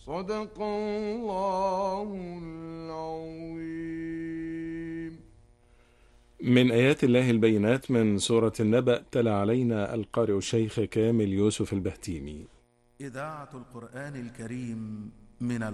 صدق الله العظيم. من آيات الله البينات من سورة النبأ تلا علينا القارئ الشيخ كامل يوسف البهتيمي. إذاعة القرآن الكريم من